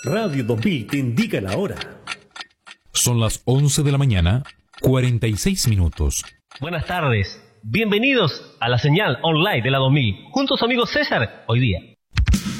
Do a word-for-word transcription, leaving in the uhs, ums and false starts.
Radio dos mil te indica la hora. Son las once de la mañana, cuarenta y seis minutos. Buenas tardes. Bienvenidos a la señal online de la dos mil. Junto a su amigo César, hoy día.